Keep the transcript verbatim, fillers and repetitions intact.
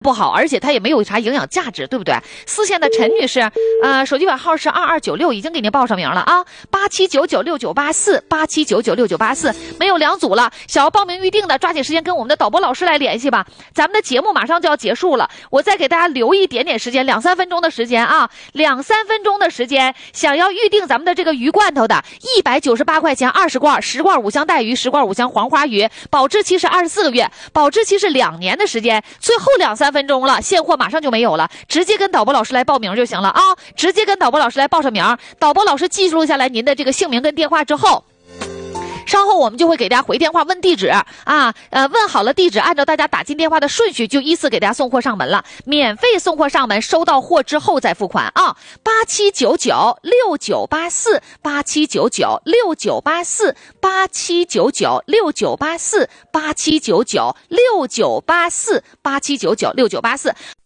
不好，而且它也没有啥营养价值，对不对？四线的陈女士，呃，手机尾号是二二九六，已经给您报上名了啊，八七九九六九八四，八七九九六九八四，没有两组了，想要报名预定的，抓紧时间跟我们的导播老师来联系吧。咱们的节目马上就要结束了，我再给大家留一点点时间，两三分钟的时间啊，两三分钟的时间，想要预定咱们的这个鱼罐头的，一百九十八块钱二十罐，十罐五香带鱼，十罐五香黄花鱼，保质期是二十四个月，保质期是两年的时间，最后两三分钟了，现货马上就没有了，直接跟导播老师来报名就行了啊！直接跟导播老师来报上名，导播老师记录下来您的这个姓名跟电话之后，稍后我们就会给大家回电话问地址啊，呃，问好了地址，按照大家打进电话的顺序，就依次给大家送货上门了，免费送货上门，收到货之后再付款啊！八七九九六九八四，八七九九六九八四，八七九九六九八四，八七九九六九八四，八七九九六九八四。